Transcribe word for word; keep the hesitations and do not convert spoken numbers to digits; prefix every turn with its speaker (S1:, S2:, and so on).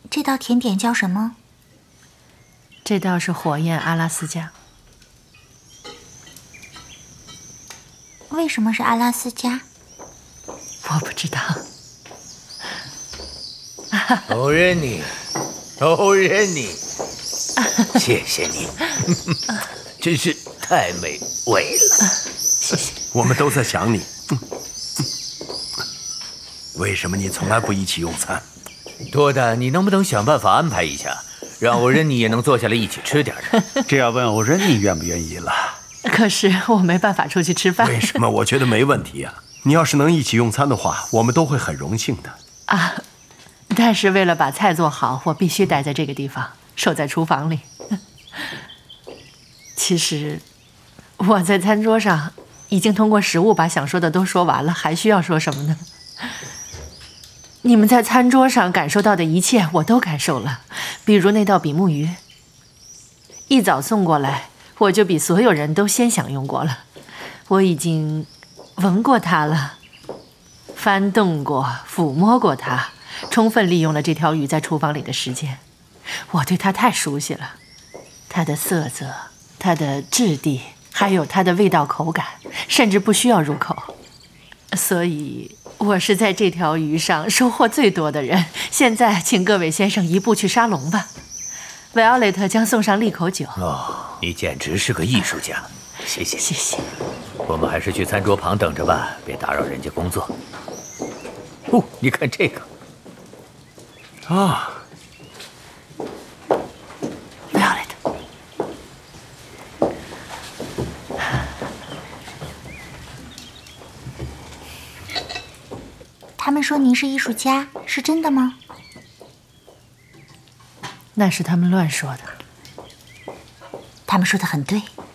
S1: 这道甜点叫什么？
S2: 这道是火焰阿拉斯加。
S1: 为什么是阿拉斯加？
S2: 我不知道。
S3: 欧仁妮，欧仁妮，谢谢你，真是太美味了。
S2: 谢谢。
S4: 我们都在想你。为什么你从来不一起用餐？
S3: 多大，你能不能想办法安排一下，让欧仁妮也能坐下来一起吃点的？
S4: 这要问欧仁妮愿不愿意了。
S2: 可是我没办法出去吃饭。
S4: 为什么？我觉得没问题啊。你要是能一起用餐的话，我们都会很荣幸的。
S2: 啊，但是为了把菜做好，我必须待在这个地方，守在厨房里。其实，我在餐桌上已经通过食物把想说的都说完了，还需要说什么呢？你们在餐桌上感受到的一切，我都感受了，比如那道比目鱼，一早送过来，我就比所有人都先享用过了。我已经闻过它了，翻动过，抚摸过它，充分利用了这条鱼在厨房里的时间。我对它太熟悉了，它的色泽，它的质地，还有它的味道口感，甚至不需要入口。所以我是在这条鱼上收获最多的人。现在请各位先生移步去沙龙吧。Violet 将送上利口酒。
S3: 哦，你简直是个艺术家，谢谢。
S2: 谢谢。
S3: 我们还是去餐桌旁等着吧，别打扰人家工作。哦，你看这个。
S4: 啊
S2: Violet。
S1: 他们说您是艺术家，是真的吗？
S2: 那是他们乱说的。
S1: 他们说的很对。